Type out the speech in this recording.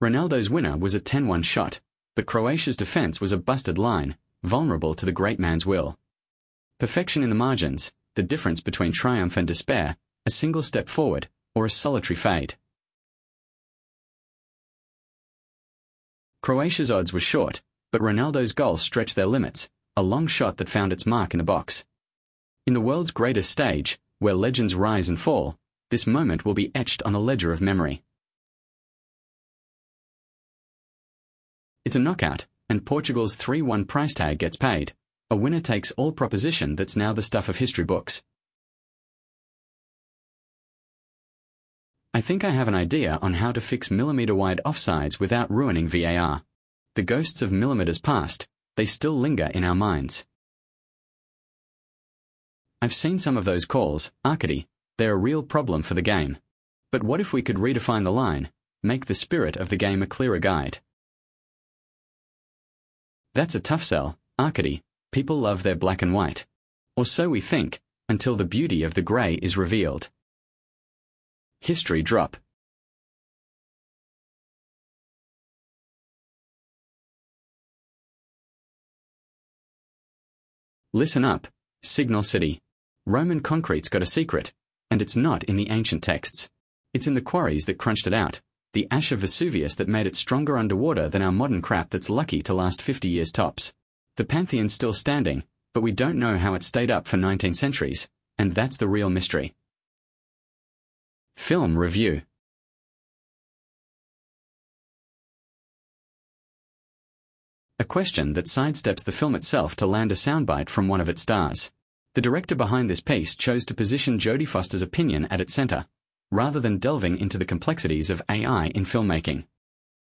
Ronaldo's winner was a 10-1 shot, but Croatia's defense was a busted line, vulnerable to the great man's will. Perfection in the margins, the difference between triumph and despair, a single step forward, or a solitary fade. Croatia's odds were short, but Ronaldo's goal stretched their limits, a long shot that found its mark in the box. In the world's greatest stage, where legends rise and fall, this moment will be etched on a ledger of memory. It's a knockout, and Portugal's 3-1 price tag gets paid. A winner takes all proposition that's now the stuff of history books. I think I have an idea on how to fix millimetre-wide offsides without ruining VAR. The ghosts of millimetres past, they still linger in our minds. I've seen some of those calls, Arcady. They're a real problem for the game. But what if we could redefine the line, make the spirit of the game a clearer guide? That's a tough sell, Arcady. People love their black and white. Or so we think, until the beauty of the grey is revealed. History drop. Listen up, Signal City. Roman concrete's got a secret, and it's not in the ancient texts. It's in the quarries that crunched it out, the ash of Vesuvius that made it stronger underwater than our modern crap that's lucky to last 50 years tops. The Pantheon's still standing, but we don't know how it stayed up for 19 centuries, and that's the real mystery. Film review. A question that sidesteps the film itself to land a soundbite from one of its stars. The director behind this piece chose to position Jodie Foster's opinion at its center, rather than delving into the complexities of AI in filmmaking.